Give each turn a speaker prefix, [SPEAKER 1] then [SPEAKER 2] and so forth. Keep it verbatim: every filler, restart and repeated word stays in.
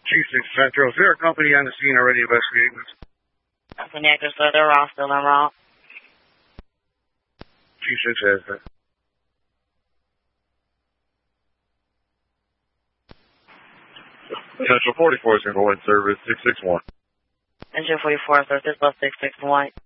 [SPEAKER 1] G six Central, is there a company on the scene already investigating this?
[SPEAKER 2] Company actor, sir, they're all still en route.
[SPEAKER 1] G six has that. Central forty-four is going to go in service six six one.
[SPEAKER 2] Central forty-four, sir, this bus six six one.